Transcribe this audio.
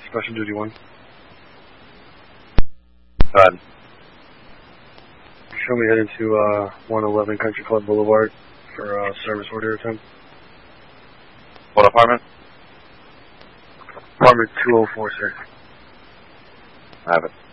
Special Duty 1. Go ahead. Show me heading to 111 Country Club Boulevard for service order attempt. What apartment? Apartment 2046. I have it.